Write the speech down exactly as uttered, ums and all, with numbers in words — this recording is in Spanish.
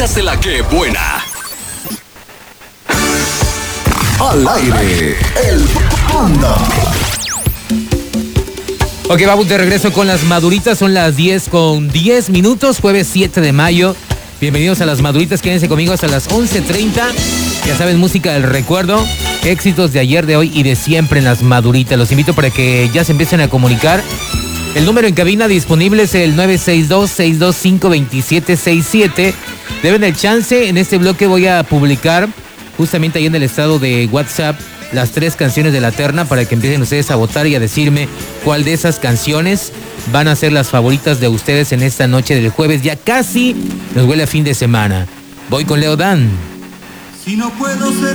favoritas de la que buena. Al aire, el Panda. Ok, vamos de regreso con las maduritas. Son las diez con diez minutos, jueves siete de mayo. Bienvenidos a las maduritas. Quédense conmigo hasta las once treinta. Ya saben, música del recuerdo. Éxitos de ayer, de hoy y de siempre en las maduritas. Los invito para que ya se empiecen a comunicar. El número en cabina disponible es el nueve seis dos, seis dos cinco, dos siete seis siete. Deben el chance. En este bloque voy a publicar justamente ahí en el estado de WhatsApp las tres canciones de la terna para que empiecen ustedes a votar y a decirme cuál de esas canciones van a ser las favoritas de ustedes en esta noche del jueves. Ya casi nos huele a fin de semana. Voy con Leo Dan. Si no puedo ser